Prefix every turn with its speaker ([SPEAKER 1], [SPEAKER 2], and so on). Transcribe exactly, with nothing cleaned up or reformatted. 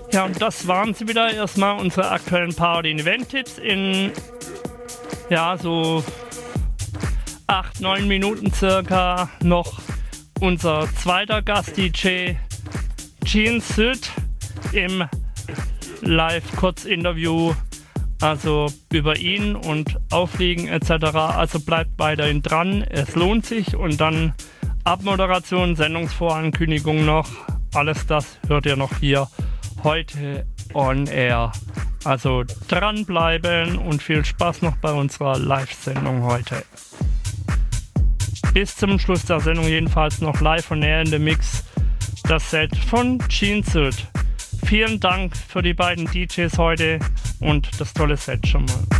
[SPEAKER 1] Ja, und das waren sie wieder. Erstmal unsere aktuellen Party- und Event-Tipps in, ja, so acht, neun Minuten circa noch unser zweiter Gast-D J Gene Süd im Live-Kurzinterview, also über ihn und Aufliegen et cetera. Also bleibt weiterhin dran, es lohnt sich. Und dann Abmoderation, Sendungsvorankündigung noch, alles das hört ihr noch hier heute on air. Also dranbleiben und viel Spaß noch bei unserer Live-Sendung heute. Bis zum Schluss der Sendung jedenfalls noch live on air in the Mix das Set von Gene Süd. Vielen Dank für die beiden D Js heute und das tolle Set schon mal.